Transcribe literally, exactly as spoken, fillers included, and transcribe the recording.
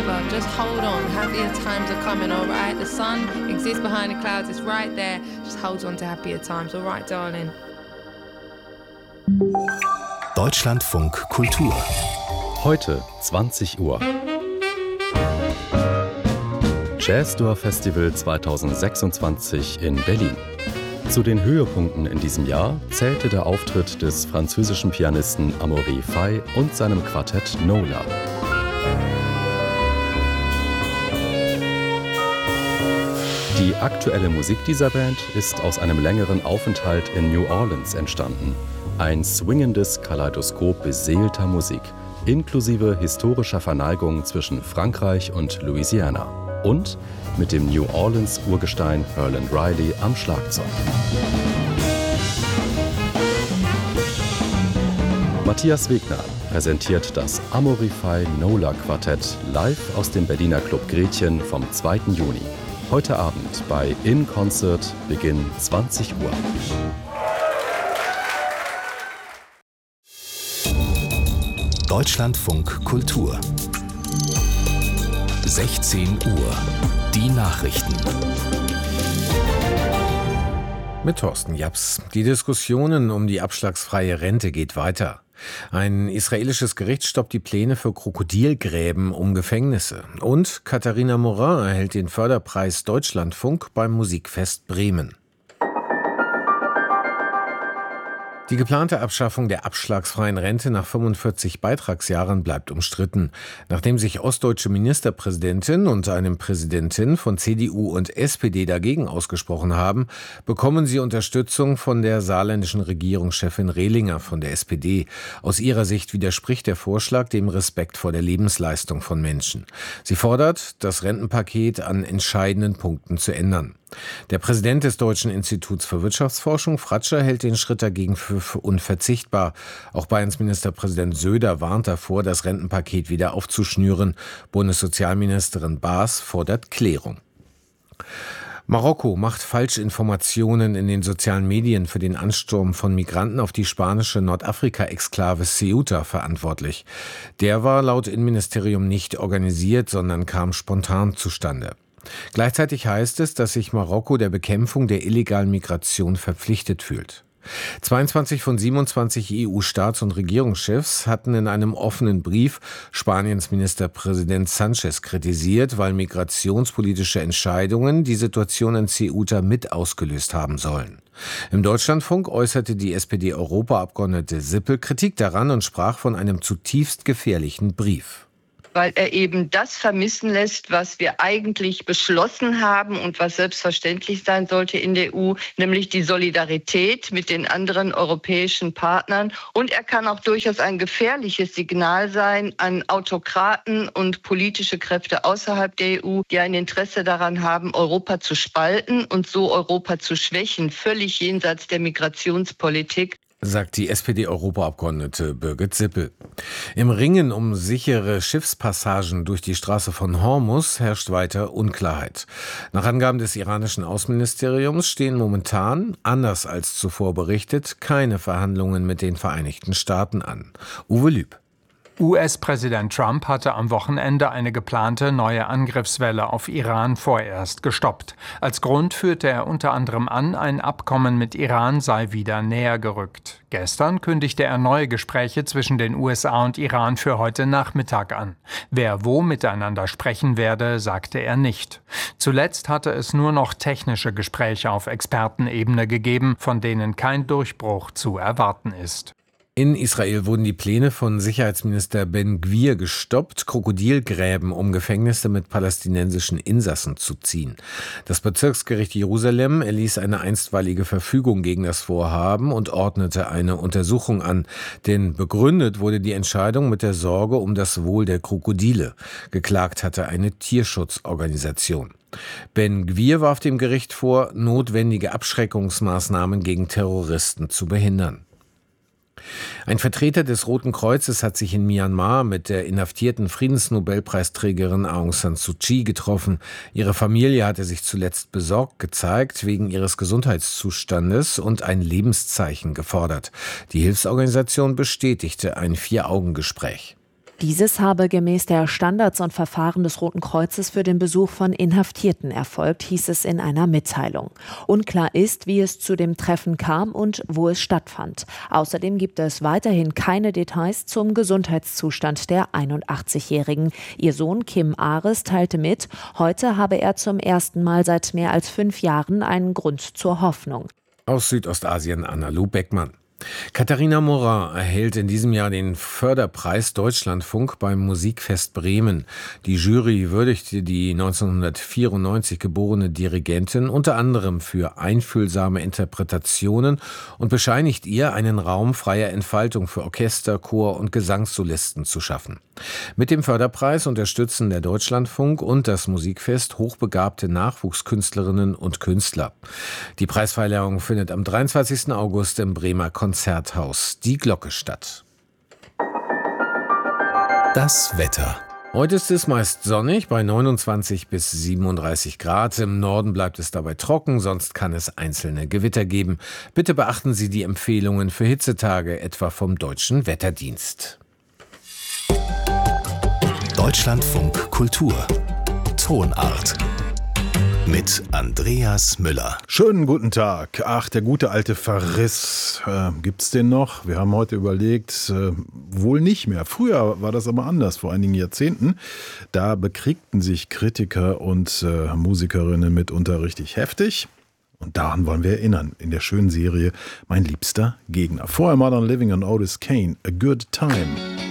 over. Just hold on. Happier times are coming, all right? The sun exists behind the clouds. It's right there. Just hold on to happier times, all right, darling? Deutschlandfunk Kultur. Heute zwanzig Uhr. Jazzdoor Festival zweitausendsechsundzwanzig in Berlin. Zu den Höhepunkten in diesem Jahr zählte der Auftritt des französischen Pianisten Amaury Faye und seinem Quartett Nola. Die aktuelle Musik dieser Band ist aus einem längeren Aufenthalt in New Orleans entstanden. Ein swingendes Kaleidoskop beseelter Musik, inklusive historischer Verneigung zwischen Frankreich und Louisiana. Und mit dem New Orleans-Urgestein Herland Riley am Schlagzeug. Matthias Wegner präsentiert das Amaury Faye Nola Quartett live aus dem Berliner Club Gretchen vom zweiten Juni. Heute Abend bei In Concert, Beginn zwanzig Uhr. Deutschlandfunk Kultur. sechzehn Uhr. Die Nachrichten. Mit Thorsten Japs. Die Diskussionen um die abschlagsfreie Rente geht weiter. Ein israelisches Gericht stoppt die Pläne für Krokodilgräben um Gefängnisse. Und Katharina Morin erhält den Förderpreis Deutschlandfunk beim Musikfest Bremen. Die geplante Abschaffung der abschlagsfreien Rente nach fünfundvierzig Beitragsjahren bleibt umstritten. Nachdem sich ostdeutsche Ministerpräsidentin und eine Präsidentin von C D U und S P D dagegen ausgesprochen haben, bekommen sie Unterstützung von der saarländischen Regierungschefin Rehlinger von der S P D. Aus ihrer Sicht widerspricht der Vorschlag dem Respekt vor der Lebensleistung von Menschen. Sie fordert, das Rentenpaket an entscheidenden Punkten zu ändern. Der Präsident des Deutschen Instituts für Wirtschaftsforschung, Fratscher, hält den Schritt dagegen für, für unverzichtbar. Auch Bayerns Ministerpräsident Söder warnt davor, das Rentenpaket wieder aufzuschnüren. Bundessozialministerin Baas fordert Klärung. Marokko macht Falschinformationen in den sozialen Medien für den Ansturm von Migranten auf die spanische Nordafrika-Exklave Ceuta verantwortlich. Der war laut Innenministerium nicht organisiert, sondern kam spontan zustande. Gleichzeitig heißt es, dass sich Marokko der Bekämpfung der illegalen Migration verpflichtet fühlt. zweiundzwanzig von siebenundzwanzig E U-Staats- und Regierungschefs hatten in einem offenen Brief Spaniens Ministerpräsident Sanchez kritisiert, weil migrationspolitische Entscheidungen die Situation in Ceuta mit ausgelöst haben sollen. Im Deutschlandfunk äußerte die S P D-Europaabgeordnete Sippel Kritik daran und sprach von einem zutiefst gefährlichen Brief. Weil er eben das vermissen lässt, was wir eigentlich beschlossen haben und was selbstverständlich sein sollte in der E U, nämlich die Solidarität mit den anderen europäischen Partnern. Und er kann auch durchaus ein gefährliches Signal sein an Autokraten und politische Kräfte außerhalb der E U, die ein Interesse daran haben, Europa zu spalten und so Europa zu schwächen, völlig jenseits der Migrationspolitik, sagt die S P D-Europaabgeordnete Birgit Sippel. Im Ringen um sichere Schiffspassagen durch die Straße von Hormuz herrscht weiter Unklarheit. Nach Angaben des iranischen Außenministeriums stehen momentan, anders als zuvor berichtet, keine Verhandlungen mit den Vereinigten Staaten an. Uwe Lüb. U S-Präsident Trump hatte am Wochenende eine geplante neue Angriffswelle auf Iran vorerst gestoppt. Als Grund führte er unter anderem an, ein Abkommen mit Iran sei wieder näher gerückt. Gestern kündigte er neue Gespräche zwischen den U S A und Iran für heute Nachmittag an. Wer wo miteinander sprechen werde, sagte er nicht. Zuletzt hatte es nur noch technische Gespräche auf Expertenebene gegeben, von denen kein Durchbruch zu erwarten ist. In Israel wurden die Pläne von Sicherheitsminister Ben Gvir gestoppt, Krokodilgräben um Gefängnisse mit palästinensischen Insassen zu ziehen. Das Bezirksgericht Jerusalem erließ eine einstweilige Verfügung gegen das Vorhaben und ordnete eine Untersuchung an. Denn begründet wurde die Entscheidung mit der Sorge um das Wohl der Krokodile. Geklagt hatte eine Tierschutzorganisation. Ben Gvir warf dem Gericht vor, notwendige Abschreckungsmaßnahmen gegen Terroristen zu behindern. Ein Vertreter des Roten Kreuzes hat sich in Myanmar mit der inhaftierten Friedensnobelpreisträgerin Aung San Suu Kyi getroffen. Ihre Familie hatte sich zuletzt besorgt gezeigt wegen ihres Gesundheitszustandes und ein Lebenszeichen gefordert. Die Hilfsorganisation bestätigte ein Vier-Augen-Gespräch. Dieses habe gemäß der Standards und Verfahren des Roten Kreuzes für den Besuch von Inhaftierten erfolgt, hieß es in einer Mitteilung. Unklar ist, wie es zu dem Treffen kam und wo es stattfand. Außerdem gibt es weiterhin keine Details zum Gesundheitszustand der einundachtzigjährigen. Ihr Sohn Kim Ares teilte mit, heute habe er zum ersten Mal seit mehr als fünf Jahren einen Grund zur Hoffnung. Aus Südostasien Anna-Lu Beckmann. Katharina Morin erhält in diesem Jahr den Förderpreis Deutschlandfunk beim Musikfest Bremen. Die Jury würdigte die neunzehnhundertvierundneunzig geborene Dirigentin unter anderem für einfühlsame Interpretationen und bescheinigt ihr, einen Raum freier Entfaltung für Orchester, Chor und Gesangssolisten zu schaffen. Mit dem Förderpreis unterstützen der Deutschlandfunk und das Musikfest hochbegabte Nachwuchskünstlerinnen und Künstler. Die Preisverleihung findet am dreiundzwanzigsten August im Bremer Konzerthaus Die Glocke statt. Das Wetter. Heute ist es meist sonnig bei neunundzwanzig bis siebenunddreißig Grad. Im Norden bleibt es dabei trocken, sonst kann es einzelne Gewitter geben. Bitte beachten Sie die Empfehlungen für Hitzetage, etwa vom Deutschen Wetterdienst. Deutschlandfunk Kultur. Tonart. Mit Andreas Müller. Schönen guten Tag. Ach, der gute alte Verriss. Äh, gibt's den noch? Wir haben heute überlegt, äh, wohl nicht mehr. Früher war das aber anders, vor einigen Jahrzehnten. Da bekriegten sich Kritiker und äh, Musikerinnen mitunter richtig heftig. Und daran wollen wir erinnern, in der schönen Serie Mein liebster Gegner. Vorher Modern Living und Otis Kane, A Good Time.